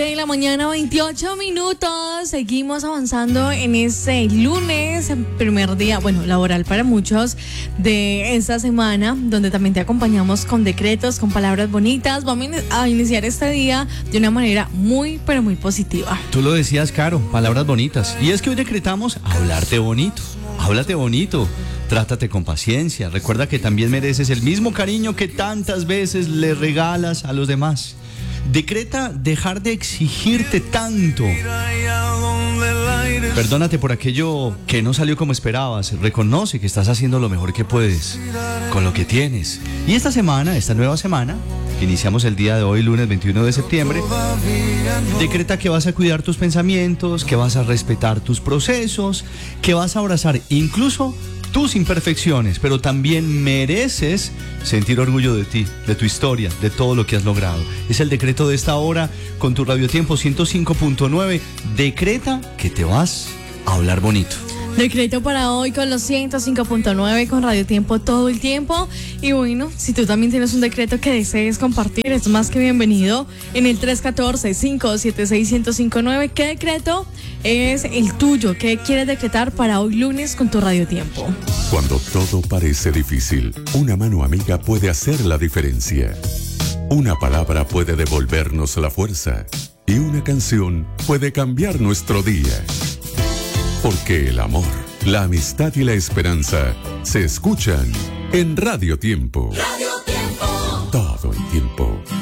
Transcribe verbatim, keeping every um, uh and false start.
En la mañana, veintiocho minutos. Seguimos avanzando en este lunes, primer día, bueno, laboral para muchos de esta semana, donde también te acompañamos con decretos, con palabras bonitas. Vamos a iniciar este día de una manera muy, pero muy positiva. Tú lo decías, Caro, palabras bonitas. Y es que hoy decretamos hablarte bonito. Háblate bonito. Trátate con paciencia. Recuerda que también mereces el mismo cariño que tantas veces le regalas a los demás. Decreta dejar de exigirte tanto. Perdónate por aquello que no salió como esperabas. Reconoce que estás haciendo lo mejor que puedes con lo que tienes. Y esta semana, esta nueva semana, que iniciamos el día de hoy, lunes veintiuno de septiembre, decreta que vas a cuidar tus pensamientos, que vas a respetar tus procesos, que vas a abrazar incluso tus imperfecciones, pero también mereces sentir orgullo de ti, de tu historia, de todo lo que has logrado. Es el decreto de esta hora con tu Radio Tiempo ciento cinco punto nueve. Decreta que te vas a hablar bonito. Decreto para hoy con los ciento cinco punto nueve, con Radio Tiempo todo el tiempo. Y bueno, si tú también tienes un decreto que desees compartir, es más que bienvenido en el tres uno cuatro, cinco siete seis, uno cero cinco nueve. ¿Qué decreto es el tuyo? ¿Qué quieres decretar para hoy lunes con tu Radio Tiempo? Cuando todo parece difícil, una mano amiga puede hacer la diferencia. Una palabra puede devolvernos la fuerza y una canción puede cambiar nuestro día. Porque el amor, la amistad y la esperanza se escuchan en Radio Tiempo. Radio Tiempo. Todo el tiempo.